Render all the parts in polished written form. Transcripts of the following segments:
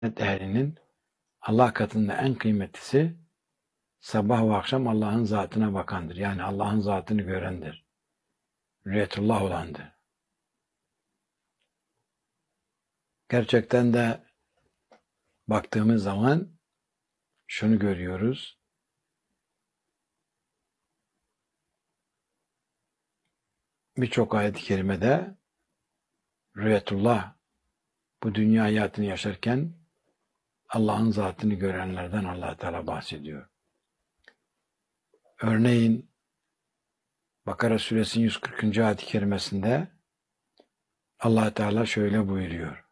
ehlinin Allah katında en kıymetlisi sabah ve akşam Allah'ın zatına bakandır. Yani Allah'ın zatını görendir. Rüyetullah olandır. Gerçekten de baktığımız zaman şunu görüyoruz. Birçok ayet-i kerimede Rüyetullah bu dünya hayatını yaşarken Allah'ın zatını görenlerden Allah Teala bahsediyor. Örneğin Bakara suresinin 140. ayet-i kerimesinde Allah Teala şöyle buyuruyor.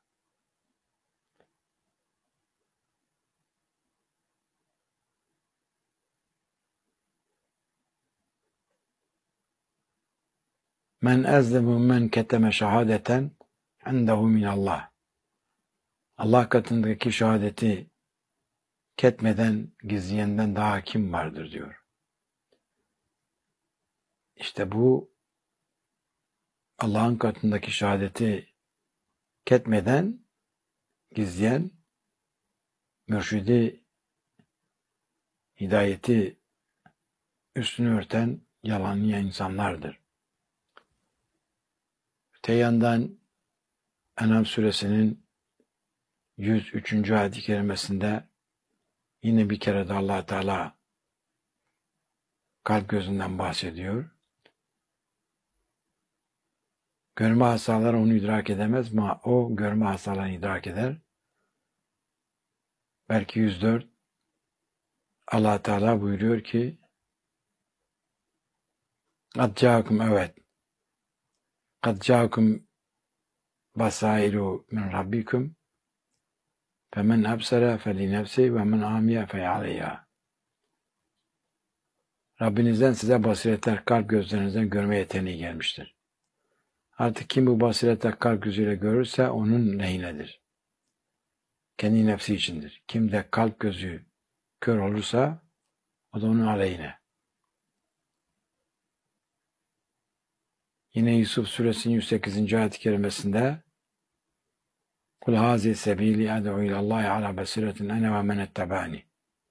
Men ezlemu men keteme şehadeten indehu minallah. Allah katındaki şehadeti ketmeden, gizleyenden daha kim vardır diyor. İşte bu Allah'ın katındaki şehadeti ketmeden, gizleyen, mürşidi, hidayeti üstünü örten, yalanlayan insanlardır. Öte yandan En'am suresinin 103. ayet-i kerimesinde yine bir kere de Allah Teala kalp gözünden bahsediyor. Görme hastaları onu idrak edemez ama o görme hastalarını idrak eder. Belki 104 Allah Teala buyuruyor ki قَدْ جَاءَكُمْ evet قَدْ جَاءَكُمْ بَصَائِرُ مِنْ رَبِّكُمْ فَمَنْ أَبْصَرَ فَلِنَفْسِهِ وَمَنْ عَمِيَ فَعَلَيْهَا. Rabbinizden size basiretler kalp gözlerinizden görme yeteneği gelmiştir. Artık kim bu basiretler kalp gözüyle görürse onun lehinedir. Kendi nefsi içindir. Kim de kalp gözü kör olursa o da onun aleyhine. Yine Yusuf suresinin 108. ayet-i kerimesinde Kul hazi sebili ad'u ilallahi ala basiretin ene ve men ettabani.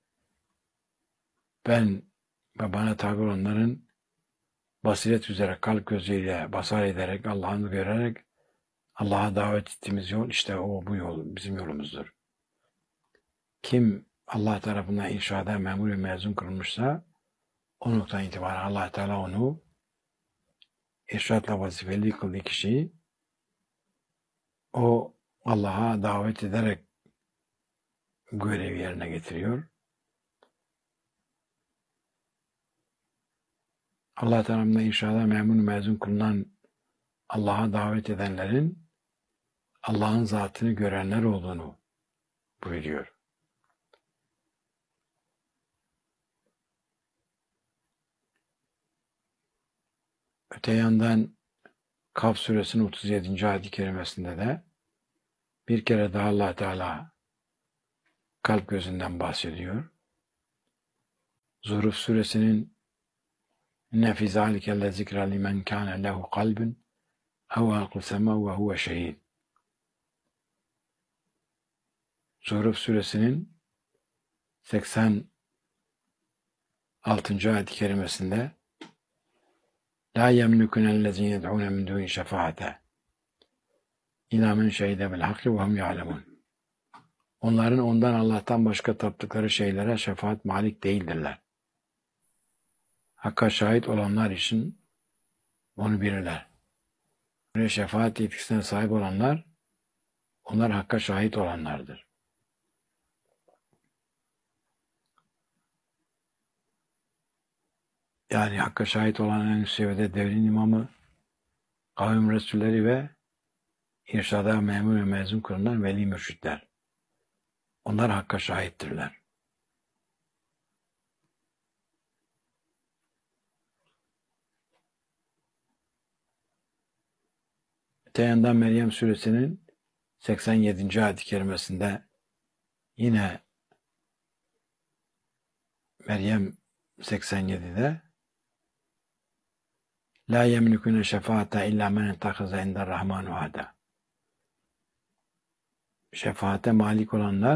Ben ve bana tabi olanların basiret üzere kalp gözüyle basar ederek Allah'ını görerek Allah'a davet ettiğimiz yol işte o bu yol bizim yolumuzdur. Kim Allah tarafından irşada memur ve mezun kılınmışsa o noktadan itibaren Allah Teala onu irşatla vazifeli kıldığı kişiyi o Allah'a davet ederek görevi yerine getiriyor. Allah tarafından irşada memur mezun kılınan Allah'a davet edenlerin Allah'ın zatını görenler olduğunu buyuruyor. Öte yandan Kaf suresinin 37. ayet-i kerimesinde de bir kere daha Allah Teala kalp gözünden bahsediyor. Zuhruf suresinin İnne fî zâlike le zikra limen kâne lehu kalbun ev alqu semâ ve huve şehîd. Zuhruf suresinin 86. ayet-i kerimesinde La yemlikunellezîne yed'ûne min dûni şefaate ilâ men şehide bil hakkı ve hum ya'lemûn. Onların ondan Allah'tan başka taptıkları şeylere şefaat malik değildirler. Hakka şahit olanlar için onu bilirler. Böyle şefaat yetkisine sahip olanlar, onlar hakka şahit olanlardır. Yani hakka şahit olan en üst seviyede devrin imamı, kavim resulleri ve irşada memur ve mezun kılınan veli mürşitler. Onlar hakka şahittirler. Öte yandan Meryem suresinin 87. ayet-i kerimesinde yine Meryem 87'de La yemlikune şefaate illa men ettehaze inde rahmanu ada. şefaate malik olanlar